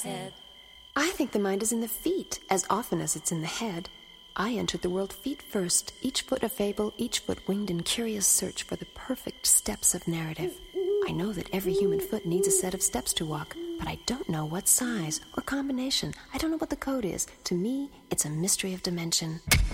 I think the mind is in the feet as often as it's in the head. I entered the world feet first, each foot a fable, each foot winged in curious search for the perfect steps of narrative. I know that every human foot needs a set of steps to walk, but I don't know what size or combination. I don't know what the code is. To me, it's a mystery of dimension.